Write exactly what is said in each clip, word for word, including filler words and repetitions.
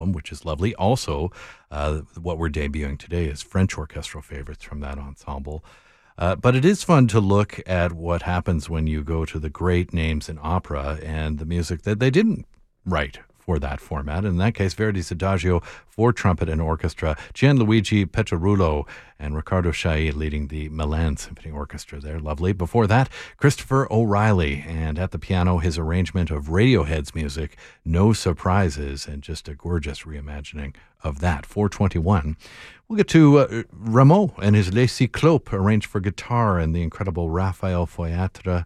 which is lovely. Also, uh, what we're debuting today is French orchestral favorites from that ensemble. Uh, but it is fun to look at what happens when you go to the great names in opera and the music that they didn't write for that format. In that case, Verdi's Adagio for trumpet and orchestra, Gianluigi Pietrarulo and Riccardo Chailly leading the Milan Symphony Orchestra there. Lovely. Before that, Christopher O'Reilly, and at the piano, his arrangement of Radiohead's music, No Surprises, and just a gorgeous reimagining of that. four twenty-one. We'll get to uh, Rameau and his Les Cyclopes, arranged for guitar, and the incredible Raphael Foyatre,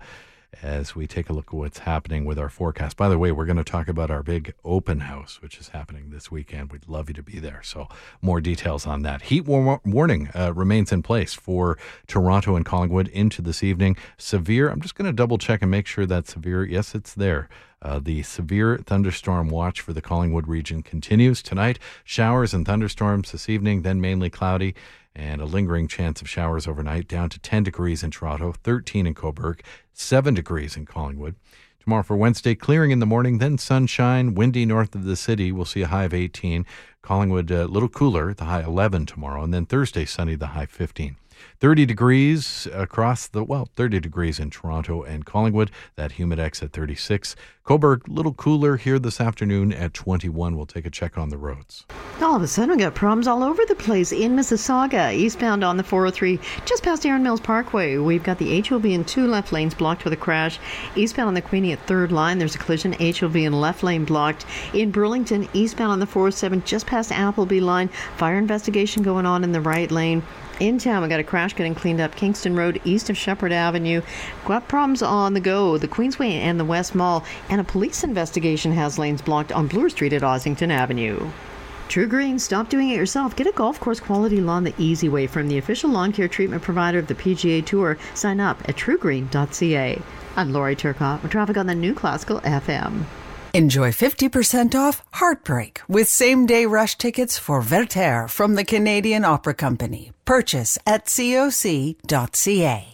as we take a look at what's happening with our forecast. By the way, we're going to talk about our big open house, which is happening this weekend. We'd love you to be there. So more details on that. Heat war- warning uh, remains in place for Toronto and Collingwood into this evening. Severe, I'm just going to double check and make sure that severe, yes, it's there. Uh, the severe thunderstorm watch for the Collingwood region continues tonight. Showers and thunderstorms this evening, then mainly cloudy, and a lingering chance of showers overnight, down to ten degrees in Toronto, thirteen in Cobourg, seven degrees in Collingwood. Tomorrow for Wednesday, clearing in the morning, then sunshine, windy north of the city. We'll see a high of eighteen. Collingwood a little cooler, the high eleven tomorrow. And then Thursday, sunny, the high fifteen. thirty degrees across the, well, thirty degrees in Toronto and Collingwood. That Humidex at thirty-six. Cobourg, a little cooler here this afternoon at twenty-one. We'll take a check on the roads. All of a sudden, we got problems all over the place in Mississauga. Eastbound on the four oh three, just past Erin Mills Parkway. We've got the H O V in two left lanes blocked with a crash. Eastbound on the Queenie at third line, there's a collision. H O V in left lane blocked. In Burlington, eastbound on the four oh seven, just past Appleby line. Fire investigation going on in the right lane. In town, we got a crash getting cleaned up. Kingston Road, east of Shepherd Avenue. Got problems on the go. The Queensway and the West Mall. And a police investigation has lanes blocked on Bloor Street at Ossington Avenue. True Green, stop doing it yourself. Get a golf course quality lawn the easy way from the official lawn care treatment provider of the P G A Tour. Sign up at true green dot c a. I'm Lori Turcotte with traffic on the New Classical F M. Enjoy fifty percent off Heartbreak with same-day rush tickets for Werther from the Canadian Opera Company. Purchase at coc dot c a.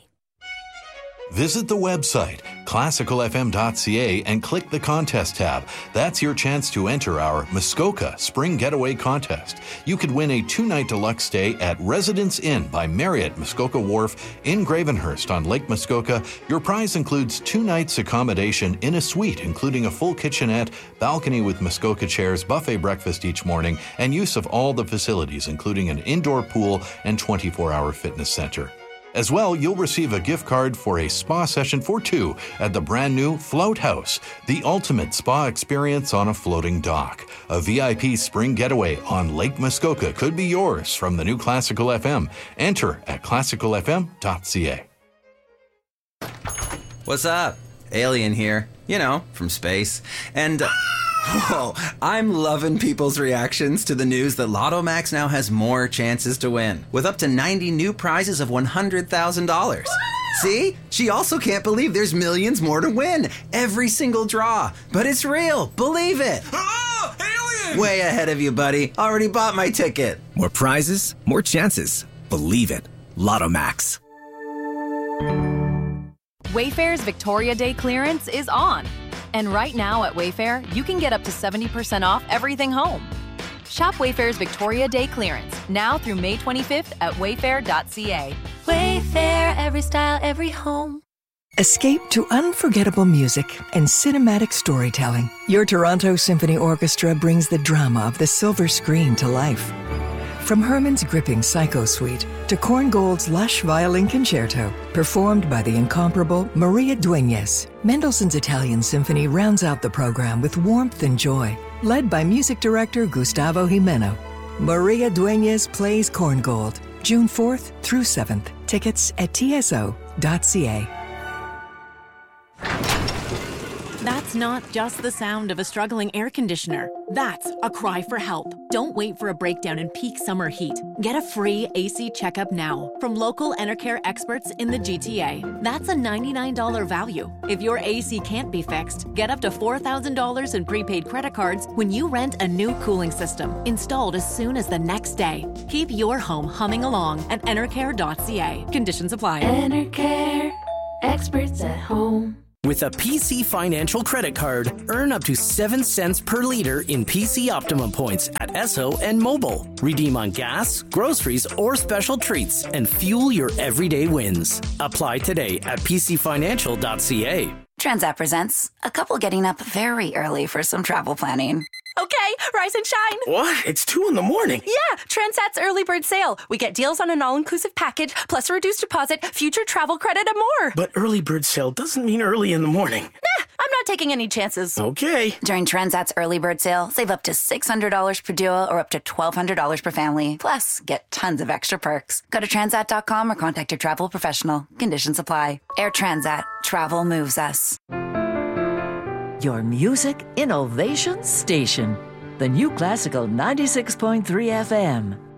Visit the website, classical f m dot c a, and click the contest tab. That's your chance to enter our Muskoka Spring Getaway Contest. You could win a two-night deluxe stay at Residence Inn by Marriott Muskoka Wharf in Gravenhurst on Lake Muskoka. Your prize includes two nights accommodation in a suite, including a full kitchenette, balcony with Muskoka chairs, buffet breakfast each morning, and use of all the facilities, including an indoor pool and twenty-four hour fitness center. As well, you'll receive a gift card for a spa session for two at the brand new Float House, the ultimate spa experience on a floating dock. A V I P spring getaway on Lake Muskoka could be yours from the New Classical F M. Enter at classical f m dot c a. What's up? Alien here. You know, from space. And... Uh, Whoa, I'm loving people's reactions to the news that Lotto Max now has more chances to win, with up to ninety new prizes of one hundred thousand dollars. See? She also can't believe there's millions more to win. Every single draw. But it's real. Believe it. Oh, alien! Way ahead of you, buddy. Already bought my ticket. More prizes, more chances. Believe it. Lotto Max. Wayfair's Victoria Day clearance is on. And right now at Wayfair, you can get up to seventy percent off everything home. Shop Wayfair's Victoria Day clearance now through May twenty-fifth at wayfair dot c a. Wayfair, every style, every home. Escape to unforgettable music and cinematic storytelling. Your Toronto Symphony Orchestra brings the drama of the silver screen to life. From Herman's gripping Psycho Suite to Korngold's lush violin concerto, performed by the incomparable Maria Dueñas, Mendelssohn's Italian Symphony rounds out the program with warmth and joy. Led by music director Gustavo Jimeno, Maria Dueñas plays Korngold, June fourth through seventh. Tickets at t s o dot c a. That's not just the sound of a struggling air conditioner. That's a cry for help. Don't wait for a breakdown in peak summer heat. Get a free A C checkup now from local Enercare experts in the G T A. That's a ninety-nine dollars value. If your A C can't be fixed, get up to four thousand dollars in prepaid credit cards when you rent a new cooling system, installed as soon as the next day. Keep your home humming along at enercare dot c a. Conditions apply. Enercare, experts at home. With a P C Financial credit card, earn up to seven cents per liter in P C Optimum points at Esso and Mobile. Redeem on gas, groceries, or special treats and fuel your everyday wins. Apply today at p c financial dot c a. Transat presents a couple getting up very early for some travel planning. Okay, rise and shine. What? It's two in the morning. Yeah, Transat's early bird sale. We get deals on an all-inclusive package, plus a reduced deposit, future travel credit, and more. But early bird sale doesn't mean early in the morning. Nah, I'm not taking any chances. Okay. During Transat's early bird sale, save up to six hundred dollars per duo or up to twelve hundred dollars per family. Plus, get tons of extra perks. Go to transat dot com or contact your travel professional. Conditions apply. Air Transat. Travel moves us. Your music innovation station. The New Classical ninety-six point three F M.